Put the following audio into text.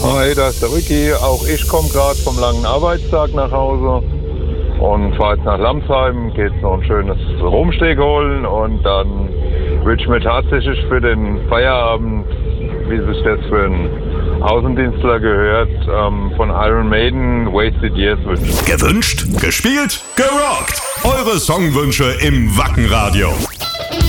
Hi, da ist der Ricky. Auch ich komme gerade vom langen Arbeitstag nach Hause und fahre jetzt nach Lamsheim. Geht noch ein schönes Rumsteak holen und dann würde ich mir tatsächlich für den Feierabend, wie sich das für einen Außendienstler gehört, von Iron Maiden Wasted Years wünschen. Gewünscht, gespielt, gerockt. Eure Songwünsche im Wacken Radio.